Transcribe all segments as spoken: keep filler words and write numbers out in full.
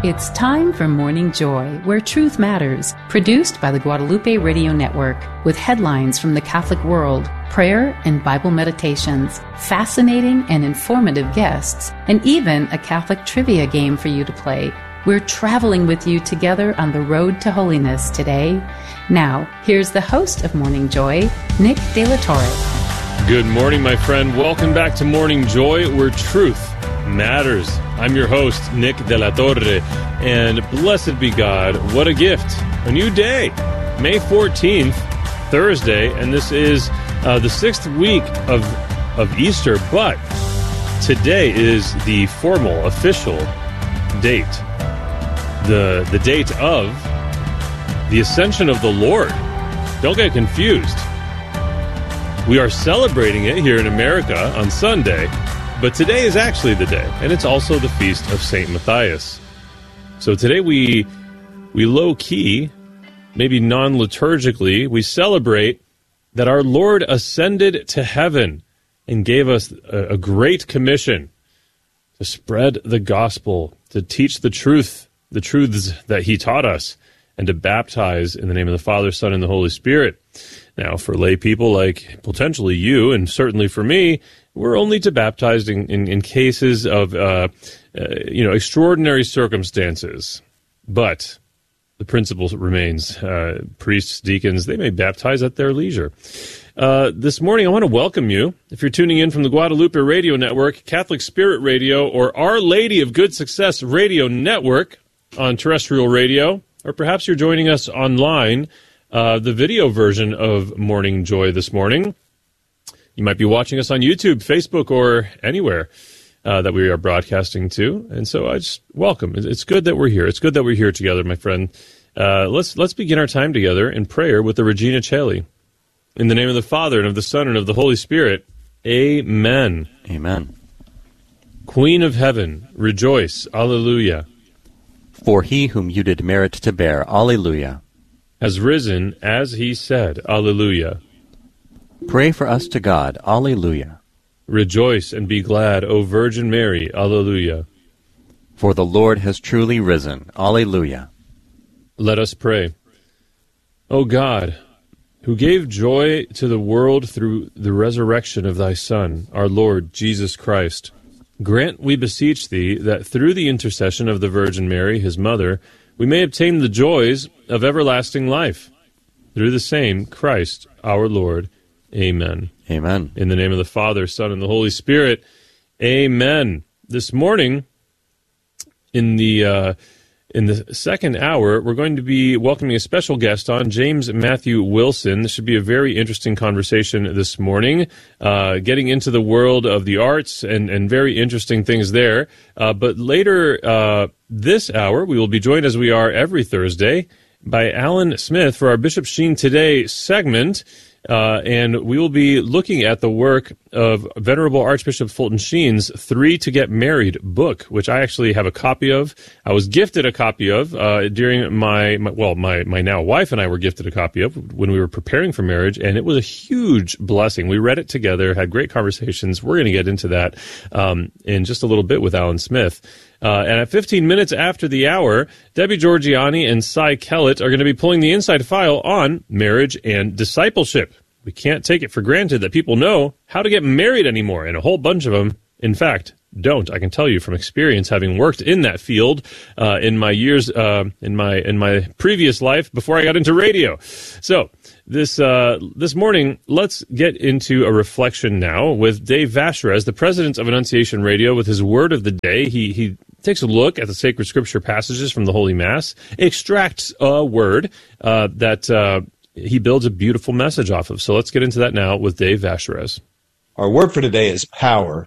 It's time for Morning Joy, where truth matters, produced by the Guadalupe Radio Network, with headlines from the Catholic world, prayer and Bible meditations, fascinating and informative guests, and even a Catholic trivia game for you to play. We're traveling with you together on the road to holiness today. Now, here's the host of Morning Joy, Nick De La Torre. Good morning, my friend. Welcome back to Morning Joy, where truth matters. I'm your host, Nick De La Torre, and blessed be God, what a gift. A new day, May fourteenth, Thursday, and this is uh, the sixth week of, of Easter, but today is the formal, official date, the, the date of the Ascension of the Lord. Don't get confused. We are celebrating it here in America on Sunday, but today is actually the day, and it's also the feast of Saint Matthias. So today we we low-key, maybe non-liturgically, we celebrate that our Lord ascended to heaven and gave us a, a great commission to spread the gospel, to teach the truth, the truths that he taught us, and to baptize in the name of the Father, Son, and the Holy Spirit. Now, for lay people like potentially you, and certainly for me, we're only to baptize in, in, in cases of, uh, uh, you know, extraordinary circumstances. But the principle remains. Uh, priests, deacons, they may baptize at their leisure. Uh, this morning, I want to welcome you. If you're tuning in from the Guadalupe Radio Network, Catholic Spirit Radio, or Our Lady of Good Success Radio Network on terrestrial radio, or perhaps you're joining us online, uh, the video version of Morning Joy this morning. You might be watching us on YouTube, Facebook, or anywhere uh, that we are broadcasting to. And so I just welcome. It's good that we're here. It's good that we're here together, my friend. Uh, let's let's begin our time together in prayer with the Regina Caeli. In the name of the Father, and of the Son, and of the Holy Spirit. Amen. Amen. Queen of heaven, rejoice. Alleluia. For he whom you did merit to bear, Alleluia, has risen as he said. Alleluia. Pray for us to God. Alleluia. Rejoice and be glad, O Virgin Mary. Alleluia. For the Lord has truly risen. Alleluia. Let us pray. O God, who gave joy to the world through the resurrection of thy Son, our Lord Jesus Christ, grant, we beseech thee, that through the intercession of the Virgin Mary, his mother, we may obtain the joys of everlasting life. Through the same Christ our Lord. Amen. Amen. In the name of the Father, Son, and the Holy Spirit. Amen. This morning, in the uh, in the second hour, we're going to be welcoming a special guest on, James Matthew Wilson. This should be a very interesting conversation this morning, uh, getting into the world of the arts and, and very interesting things there. Uh, but later uh, this hour, we will be joined, as we are every Thursday, by Alan Smith for our Bishop Sheen Today segment. Uh, and we will be looking at the work of Venerable Archbishop Fulton Sheen's Three to Get Married book, which I actually have a copy of. I was gifted a copy of uh, during my, my, well, my, my now wife and I were gifted a copy of when we were preparing for marriage, and it was a huge blessing. We read it together, had great conversations. We're going to get into that um, in just a little bit with Alan Smith. Uh, and at fifteen minutes after the hour, Debbie Georgiani and Cy Kellett are going to be pulling the inside file on marriage and discipleship. We can't take it for granted that people know how to get married anymore, and a whole bunch of them, in fact, don't. I can tell you from experience, having worked in that field uh, in my years, uh, in my in my previous life before I got into radio. So this uh, this morning, let's get into a reflection now with Dave Vacherez, the president of Annunciation Radio, with his word of the day. He he takes a look at the sacred scripture passages from the Holy Mass, extracts a word uh, that uh, he builds a beautiful message off of. So let's get into that now with Dave Vacherez. Our word for today is power.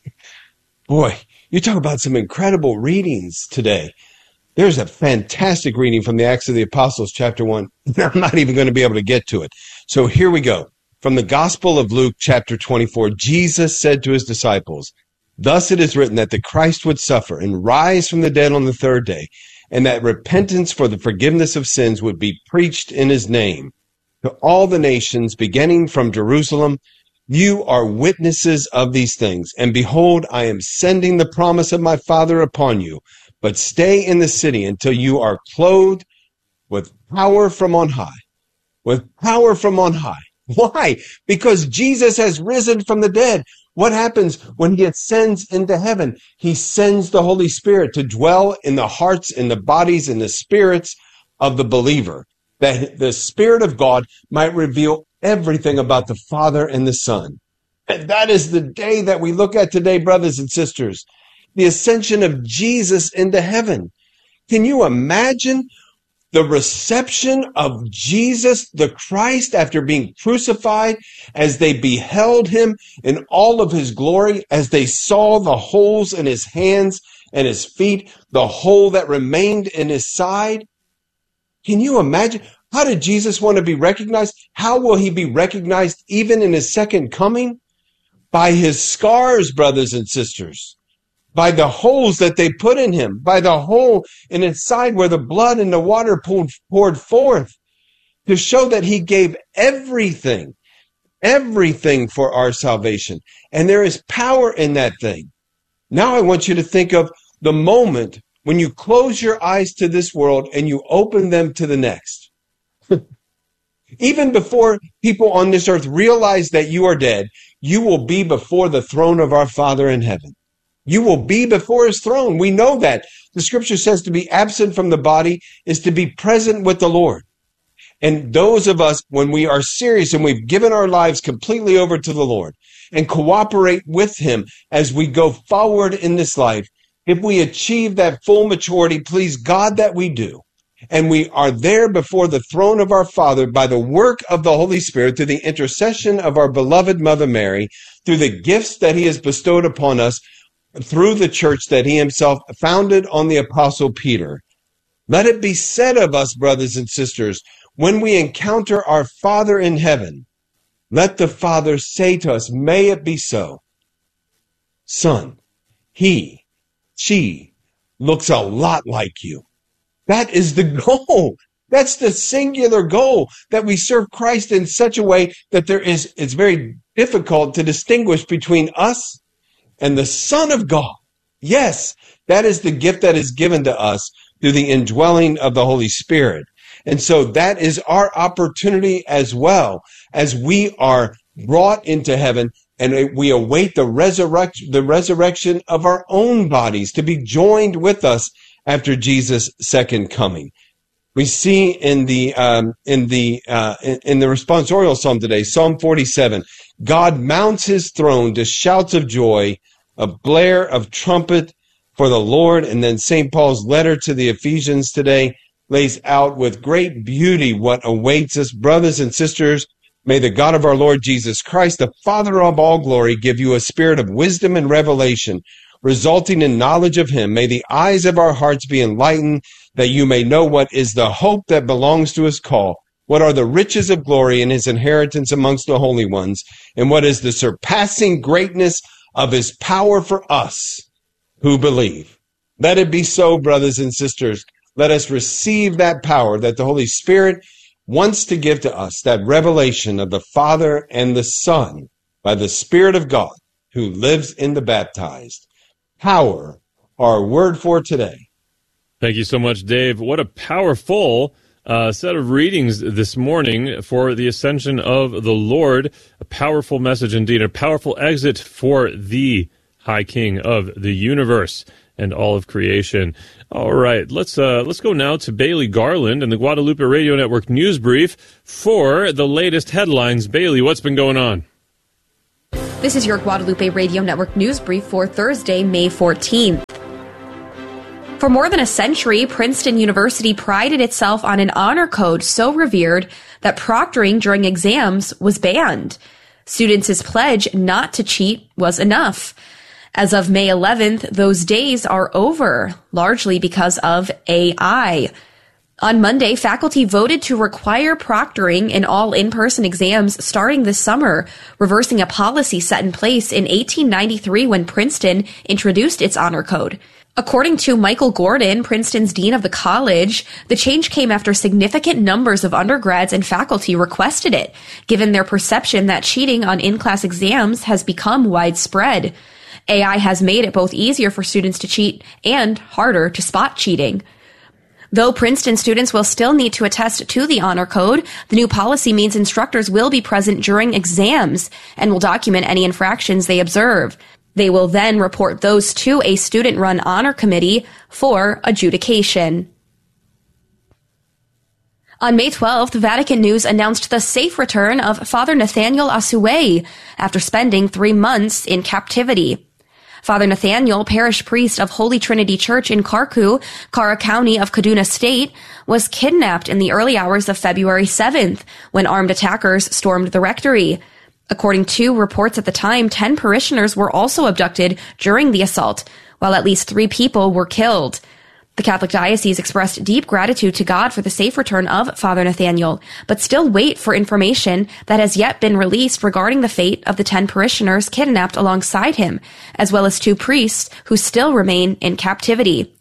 Boy, you talk about some incredible readings today. There's a fantastic reading from the Acts of the Apostles, chapter one. I'm not even going to be able to get to it. So here we go. From the Gospel of Luke, chapter twenty-four, Jesus said to his disciples, "Thus it is written that the Christ would suffer and rise from the dead on the third day, and that repentance for the forgiveness of sins would be preached in his name to all the nations, beginning from Jerusalem. You are witnesses of these things, and behold, I am sending the promise of my Father upon you. but stay in the city until you are clothed with power from on high. With power from on high. Why? Because Jesus has risen from the dead. What happens when he ascends into heaven? He sends the Holy Spirit to dwell in the hearts, in the bodies, in the spirits of the believer, that the Spirit of God might reveal everything about the Father and the Son. And that is the day that we look at today, brothers and sisters, the ascension of Jesus into heaven. Can you imagine the reception of Jesus, the Christ, after being crucified, as they beheld him in all of his glory, as they saw the holes in his hands and his feet, the hole that remained in his side? Can you imagine? How did Jesus want to be recognized? How will he be recognized even in his second coming? By his scars, brothers and sisters. By the holes that they put in him, by the hole in his side where the blood and the water poured, poured forth, to show that he gave everything, everything for our salvation. And there is power in that thing. Now I want you to think of the moment when you close your eyes to this world and you open them to the next. Even before people on this earth realize that you are dead, you will be before the throne of our Father in heaven. You will be before his throne. We know that. The scripture says to be absent from the body is to be present with the Lord. And those of us, when we are serious and we've given our lives completely over to the Lord and cooperate with him as we go forward in this life, if we achieve that full maturity, please God that we do, and we are there before the throne of our Father by the work of the Holy Spirit, through the intercession of our beloved Mother Mary, through the gifts that he has bestowed upon us, through the church that he himself founded on the Apostle Peter. Let it be said of us, brothers and sisters, when we encounter our Father in heaven, let the Father say to us, may it be so. Son, he, she looks a lot like you. That is the goal. That's the singular goal, that we serve Christ in such a way that there is, it's very difficult to distinguish between us and the Son of God. Yes, that is the gift that is given to us through the indwelling of the Holy Spirit. And so that is our opportunity as well, as we are brought into heaven and we await the resurrection, the resurrection of our own bodies to be joined with us after Jesus' second coming. We see in the um, in the uh, in, in the responsorial psalm today, Psalm forty-seven, God mounts his throne to shouts of joy, a blare of trumpet for the Lord. And then Saint Paul's letter to the Ephesians today lays out with great beauty what awaits us. Brothers and sisters, may the God of our Lord Jesus Christ, the Father of all glory, give you a spirit of wisdom and revelation, resulting in knowledge of him. May the eyes of our hearts be enlightened, that you may know what is the hope that belongs to his call, what are the riches of glory in his inheritance amongst the holy ones, and what is the surpassing greatness of his power for us who believe. Let it be so, brothers and sisters. Let us receive that power that the Holy Spirit wants to give to us, that revelation of the Father and the Son by the Spirit of God who lives in the baptized. Power, our word for today. Thank you so much, Dave. What a powerful uh, set of readings this morning for the ascension of the Lord. A powerful message indeed, a powerful exit for the High King of the universe and all of creation. All right, let's uh, let's go now to Bailey Garland and the Guadalupe Radio Network News Brief for the latest headlines. Bailey, what's been going on? This is your Guadalupe Radio Network News Brief for Thursday, May fourteenth. For more than a century, Princeton University prided itself on an honor code so revered that proctoring during exams was banned. Students' pledge not to cheat was enough. As of May eleventh, those days are over, largely because of A I. On Monday, faculty voted to require proctoring in all in-person exams starting this summer, reversing a policy set in place in eighteen ninety-three when Princeton introduced its honor code. According to Michael Gordon, Princeton's dean of the college, the change came after significant numbers of undergrads and faculty requested it, given their perception that cheating on in-class exams has become widespread. A I has made it both easier for students to cheat and harder to spot cheating. Though Princeton students will still need to attest to the honor code, the new policy means instructors will be present during exams and will document any infractions they observe. They will then report those to a student-run honor committee for adjudication. On May twelfth, Vatican News announced the safe return of Father Nathaniel Asue after spending three months in captivity. Father Nathaniel, parish priest of Holy Trinity Church in Karku, Kara County of Kaduna State, was kidnapped in the early hours of February seventh when armed attackers stormed the rectory. According to reports at the time, ten parishioners were also abducted during the assault, while at least three people were killed. The Catholic Diocese expressed deep gratitude to God for the safe return of Father Nathaniel, but still wait for information that has yet been released regarding the fate of the ten parishioners kidnapped alongside him, as well as two priests who still remain in captivity.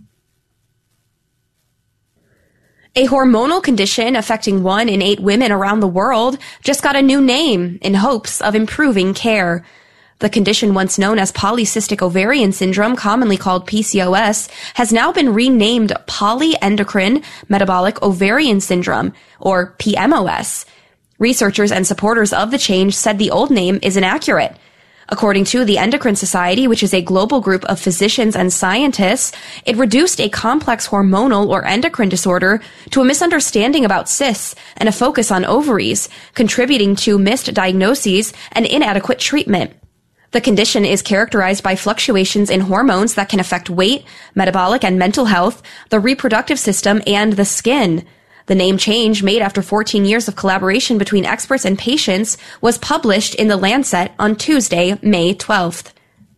A hormonal condition affecting one in eight women around the world just got a new name in hopes of improving care. The condition, once known as polycystic ovarian syndrome, commonly called P C O S, has now been renamed polyendocrine metabolic ovarian syndrome, or P M O S. Researchers and supporters of the change said the old name is inaccurate. According to the Endocrine Society, which is a global group of physicians and scientists, it reduced a complex hormonal or endocrine disorder to a misunderstanding about cysts and a focus on ovaries, contributing to missed diagnoses and inadequate treatment. The condition is characterized by fluctuations in hormones that can affect weight, metabolic and mental health, the reproductive system, and the skin. The name change, made after fourteen years of collaboration between experts and patients, was published in The Lancet on Tuesday, May twelfth.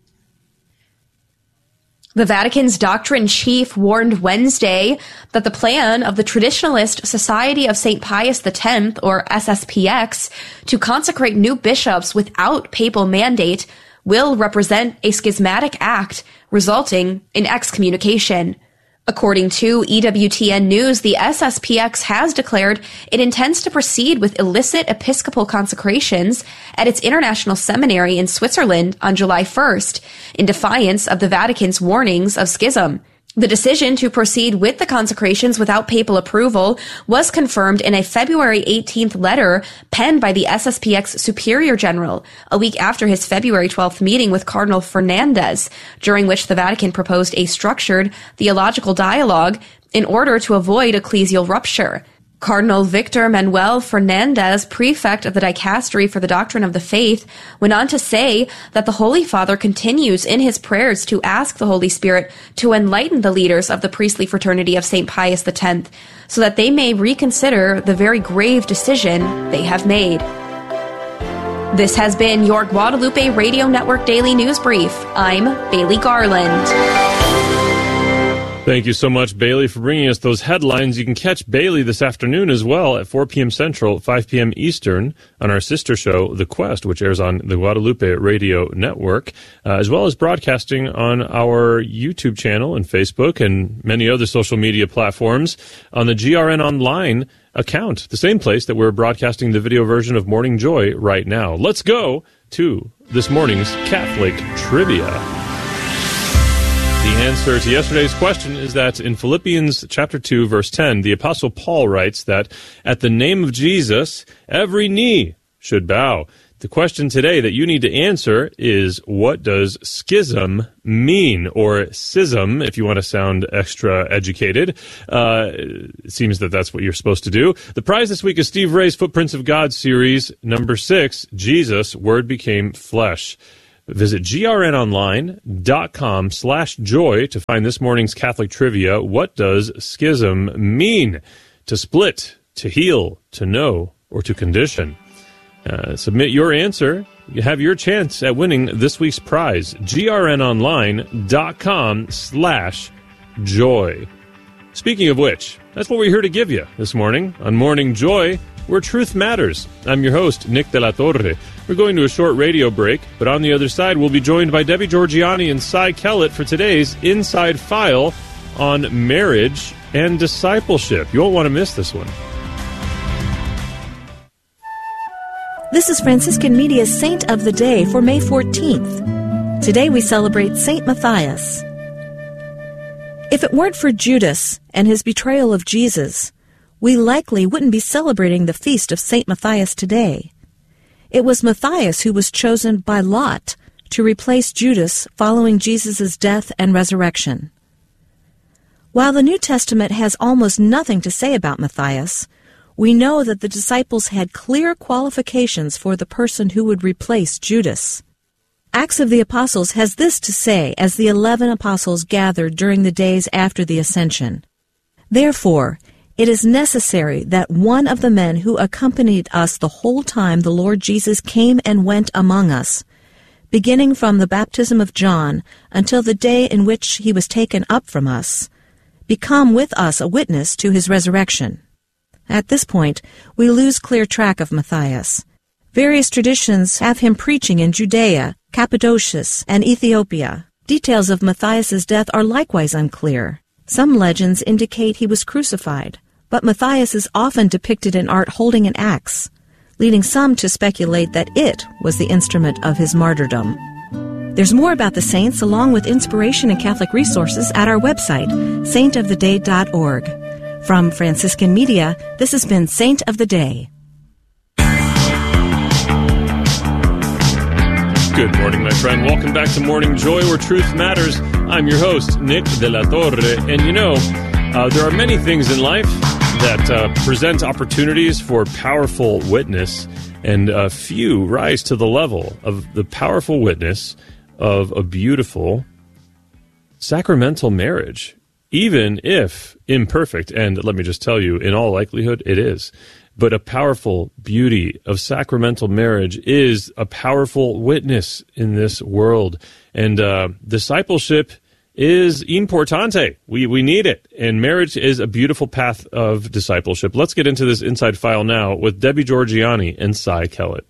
The Vatican's doctrine chief warned Wednesday that the plan of the Traditionalist Society of Saint Pius X, or S S P X, to consecrate new bishops without papal mandate will represent a schismatic act resulting in excommunication. According to E W T N News, the S S P X has declared it intends to proceed with illicit episcopal consecrations at its international seminary in Switzerland on July first, in defiance of the Vatican's warnings of schism. The decision to proceed with the consecrations without papal approval was confirmed in a February eighteenth letter penned by the S S P X Superior General, a week after his February twelfth meeting with Cardinal Fernandez, during which the Vatican proposed a structured theological dialogue in order to avoid ecclesial rupture. Cardinal Victor Manuel Fernandez, prefect of the Dicastery for the Doctrine of the Faith, went on to say that the Holy Father continues in his prayers to ask the Holy Spirit to enlighten the leaders of the priestly fraternity of Saint Pius X, so that they may reconsider the very grave decision they have made. This has been your Guadalupe Radio Network Daily News Brief. I'm Bailey Garland. Thank you so much, Bailey, for bringing us those headlines. You can catch Bailey this afternoon as well at four p.m. Central, five p.m. Eastern on our sister show, The Quest, which airs on the Guadalupe Radio Network, uh, as well as broadcasting on our YouTube channel and Facebook and many other social media platforms on the G R N Online account, the same place that we're broadcasting the video version of Morning Joy right now. Let's go to this morning's Catholic Trivia. The answer to yesterday's question is that in Philippians chapter two, verse ten, the Apostle Paul writes that at the name of Jesus, every knee should bow. The question today that you need to answer is, what does schism mean? Or schism, if you want to sound extra educated. Uh, it seems that that's what you're supposed to do. The prize this week is Steve Ray's Footprints of God series, number six, Jesus, Word Became Flesh. Visit grnonline.com slash joy to find this morning's Catholic Trivia. What does schism mean? To split, to heal, to know, or to condition? Uh, submit your answer. You have your chance at winning this week's prize. grnonline.com slash joy. Speaking of which, that's what we're here to give you this morning on Morning Joy, where truth matters. I'm your host, Nick De La Torre. We're going to a short radio break, but on the other side, we'll be joined by Debbie Georgiani and Cy Kellett for today's Inside File on marriage and discipleship. You won't want to miss this one. This is Franciscan Media's Saint of the Day for May fourteenth. Today we celebrate Saint Matthias. If it weren't for Judas and his betrayal of Jesus, we likely wouldn't be celebrating the feast of Saint Matthias today. It was Matthias who was chosen by Lot to replace Judas following Jesus' death and resurrection. While the New Testament has almost nothing to say about Matthias, we know that the disciples had clear qualifications for the person who would replace Judas. Acts of the Apostles has this to say as the eleven apostles gathered during the days after the ascension. Therefore, it is necessary that one of the men who accompanied us the whole time the Lord Jesus came and went among us, beginning from the baptism of John until the day in which he was taken up from us, become with us a witness to his resurrection. At this point, we lose clear track of Matthias. Various traditions have him preaching in Judea, Cappadocia, and Ethiopia. Details of Matthias' death are likewise unclear. Some legends indicate he was crucified, but Matthias is often depicted in art holding an axe, leading some to speculate that it was the instrument of his martyrdom. There's more about the saints along with inspiration and Catholic resources at our website, saint of the day dot org. From Franciscan Media, this has been Saint of the Day. Good morning, my friend. Welcome back to Morning Joy, where truth matters. I'm your host, Nick de la Torre. And you know, uh, there are many things in life that uh, present opportunities for powerful witness, and uh, few rise to the level of the powerful witness of a beautiful sacramental marriage, even if imperfect. And let me just tell you, in all likelihood, it is. But a powerful beauty of sacramental marriage is a powerful witness in this world. And uh, discipleship is importante. We we need it. And marriage is a beautiful path of discipleship. Let's get into this Inside File now with Debbie Georgianni and Cy Kellett.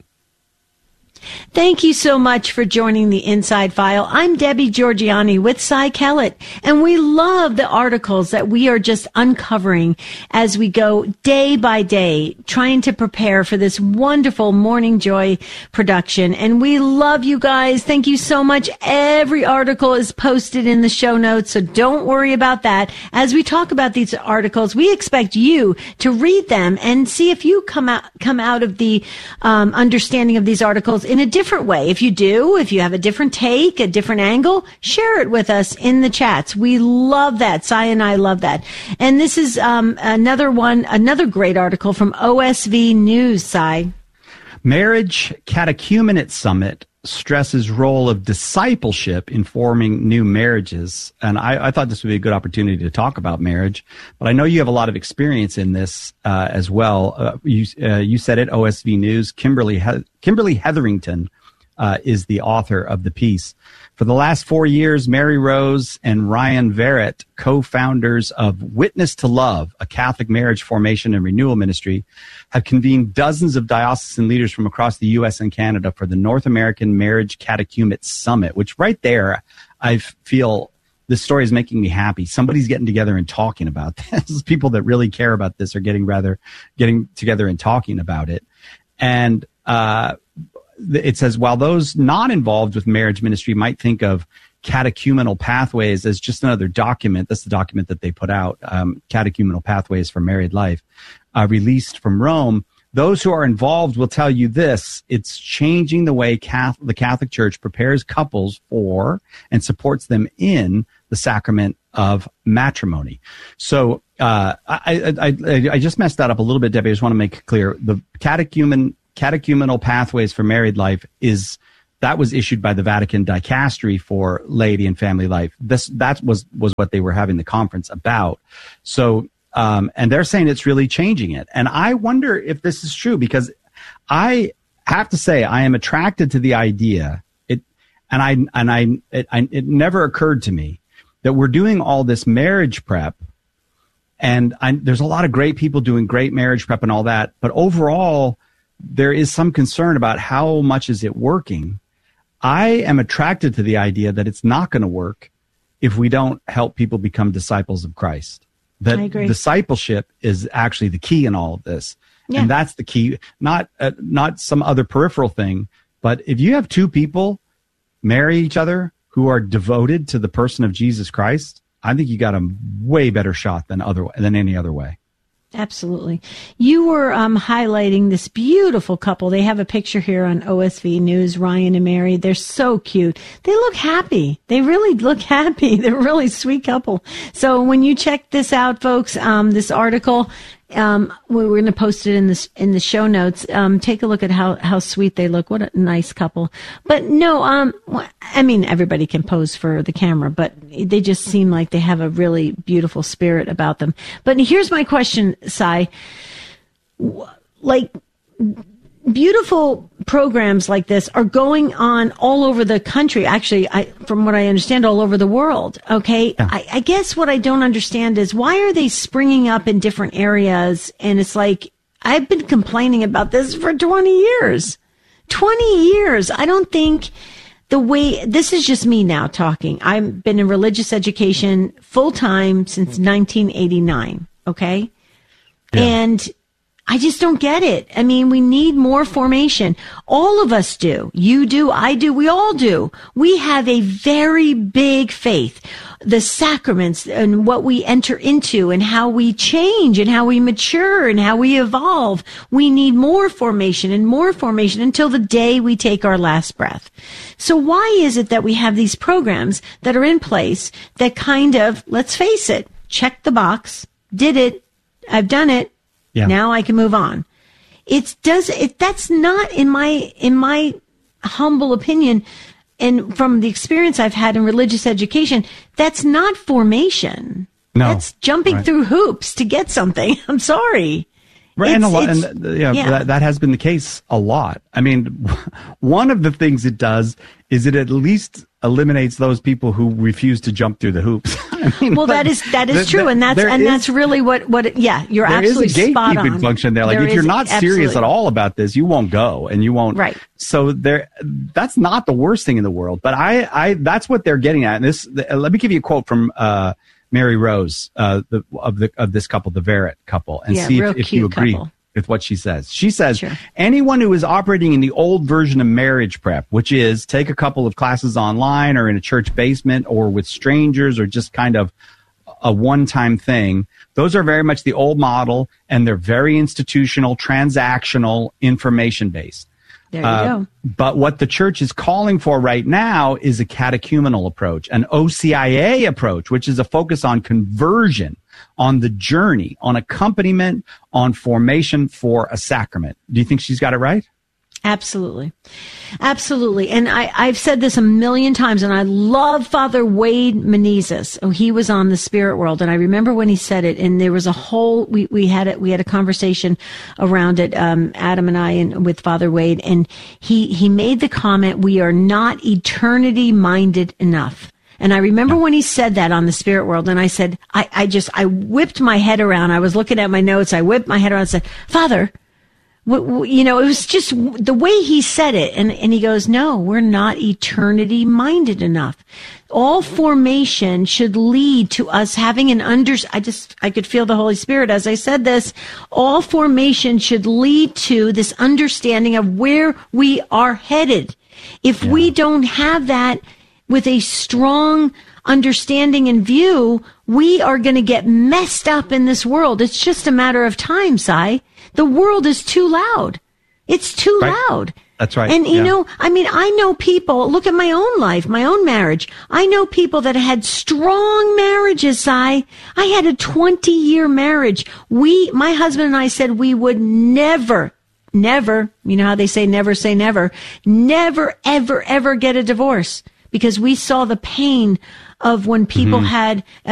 Thank you so much for joining the Inside File. I'm Debbie Georgianni with Cy Kellett, and we love the articles that we are just uncovering as we go day by day, trying to prepare for this wonderful Morning Joy production. And we love you guys. Thank you so much. Every article is posted in the show notes, so don't worry about that. As we talk about these articles, we expect you to read them and see if you come out, come out of the um, understanding of these articles in a different way. If you do, if you have a different take, a different angle, share it with us in the chats. We love that. Cy and I love that. And this is um, another one, another great article from O S V News, Cy. Marriage Catechumenate Summit stresses role of discipleship in forming new marriages. And I, I thought this would be a good opportunity to talk about marriage, but I know you have a lot of experience in this uh, as well. Uh, you, uh, you said it, O S V News. Kimberly, he- Kimberly Hetherington uh, is the author of the piece. For the last four years, Mary Rose and Ryan Verrett, co-founders of Witness to Love, a Catholic marriage formation and renewal ministry, have convened dozens of diocesan leaders from across the U S and Canada for the North American Marriage Catechumate Summit, which right there, I feel this story is making me happy. Somebody's getting together and talking about this. People that really care about this are getting rather getting together and talking about it. And uh it says, while those not involved with marriage ministry might think of catechumenal pathways as just another document, that's the document that they put out, um, Catechumenal Pathways for Married Life, uh, released from Rome, those who are involved will tell you this: it's changing the way Catholic, the Catholic Church prepares couples for and supports them in the sacrament of matrimony. So uh, I, I, I, I just messed that up a little bit, Debbie. I just want to make it clear. The catechumen Catechumenal Pathways for Married Life is that was issued by the Vatican Dicastery for Laity and Family Life. This that was was what they were having the conference about. So um, and they're saying it's really changing it. And I wonder if this is true, because I have to say I am attracted to the idea. It and I and I it, I it never occurred to me that we're doing all this marriage prep. And I, there's a lot of great people doing great marriage prep and all that, but overall, there is some concern about how much is it working. I am attracted to the idea that it's not going to work if we don't help people become disciples of Christ. That I agree. Discipleship is actually the key in all of this. Yeah. And that's the key, not uh, not some other peripheral thing. But if you have two people marry each other who are devoted to the person of Jesus Christ, I think you got a way better shot than other than any other way. Absolutely. You were um, highlighting this beautiful couple. They have a picture here on O S V News, Ryan and Mary. They're so cute. They look happy. They really look happy. They're a really sweet couple. So when you check this out, folks, um, this article, um, we're going to post it in this in the show notes. Um, take a look at how, how sweet they look. What a nice couple. But no, um, I mean, everybody can pose for the camera, but they just seem like they have a really beautiful spirit about them. But here's my question, Sai. Like, beautiful programs like this are going on all over the country. Actually, I, from what I understand, all over the world. Okay. Yeah. I, I guess what I don't understand is why are they springing up in different areas? And it's like, I've been complaining about this for twenty years, twenty years. I don't think the way, this is just me now talking. I've been in religious education full time since nineteen eighty-nine. Okay. Yeah. And I just don't get it. I mean, we need more formation. All of us do. You do. I do. We all do. We have a very big faith. The sacraments and what we enter into and how we change and how we mature and how we evolve. We need more formation and more formation until the day we take our last breath. So why is it that we have these programs that are in place that kind of, let's face it, check the box, did it, I've done it. Yeah. Now I can move on. It does it. That's not in my in my humble opinion, and from the experience I've had in religious education, that's not formation. No, that's jumping right. through hoops to get something. I'm sorry. Right, and a lot, and uh, yeah, yeah. That, that has been the case a lot. I mean, one of the things it does is it at least eliminates those people who refuse to jump through the hoops. I mean, well, that is that is true, and that's and is, that's really what what. It, yeah, you're there absolutely is a spot gatekeeping on. function there. Like there if you're not is, serious absolutely. at all about this, you won't go, and you won't. Right. So there, that's not the worst thing in the world. But I, I, that's what they're getting at. And this, the, let me give you a quote from uh, Mary Rose uh, the, of the of this couple, the Verrett couple, and yeah, see real if, if cute you agree. Couple. With what she says. She says, sure. Anyone who is operating in the old version of marriage prep, which is take a couple of classes online or in a church basement or with strangers or just kind of a one-time thing, those are very much the old model, and they're very institutional, transactional, information-based. There you uh, go. But what the church is calling for right now is a catechumenal approach, an O C I A approach, which is a focus on conversion, on the journey, on accompaniment, on formation for a sacrament. Do you think she's got it right? Absolutely. Absolutely. And I, I've said this a million times, and I love Father Wade Menezes. Oh, he was on the Spirit World. And I remember when he said it, and there was a whole, we, we had it, we had a conversation around it, um, Adam and I, and with Father Wade. And he, he made the comment, we are not eternity minded enough. And I remember when he said that on the Spirit World, and I said, I, I just, I whipped my head around. I was looking at my notes. I whipped my head around and said, Father, w- w- you know, it was just the way he said it. And, and he goes, no, we're not eternity minded enough. All formation should lead to us having an under, I just, I could feel the Holy Spirit as I said this. All formation should lead to this understanding of where we are headed. If yeah. we don't have that, with a strong understanding and view, we are going to get messed up in this world. It's just a matter of time, Sai. The world is too loud. It's too right. loud. That's right. And, you yeah. know, I mean, I know people, look at my own life, my own marriage. I know people that had strong marriages, Sai. I had a twenty-year marriage. We, my husband and I said we would never, never, you know how they say never say never, never, ever, ever get a divorce. Because we saw the pain of when people mm-hmm. had